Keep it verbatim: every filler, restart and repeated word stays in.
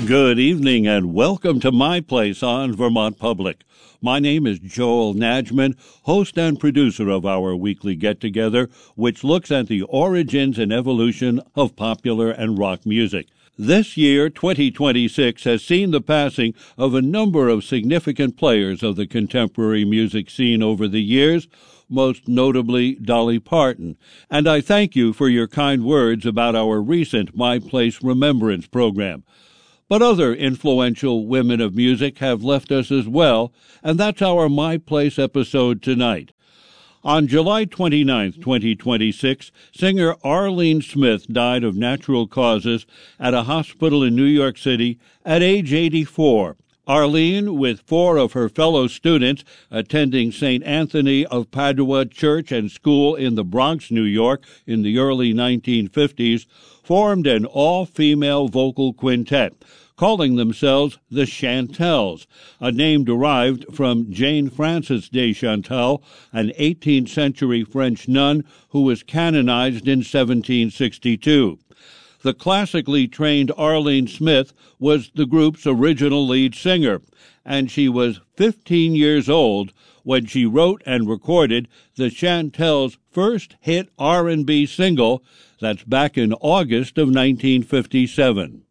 Good evening and welcome to My Place on Vermont Public. My name is Joel Najman, host and producer of our weekly get-together, which looks at the origins and evolution of popular and rock music. This year, twenty twenty-six, has seen the passing of a number of significant players of the contemporary music scene over the years, most notably Dolly Parton. And I thank you for your kind words about our recent My Place Remembrance program. But other influential women of music have left us as well, and that's our My Place episode tonight. On July twenty-ninth, twenty twenty-six, singer Arlene Smith died of natural causes at a hospital in New York City at age eighty-four. Arlene, with four of her fellow students attending Saint Anthony of Padua Church and School in the Bronx, New York, in the early nineteen fifties, formed an all-female vocal quintet, calling themselves the Chantels, a name derived from Jane Frances de Chantal, an eighteenth century French nun who was canonized in seventeen sixty-two. The classically trained Arlene Smith was the group's original lead singer, and she was fifteen years old when she wrote and recorded the Chantels' first hit R and B single. That's back in August of nineteen fifty-seven.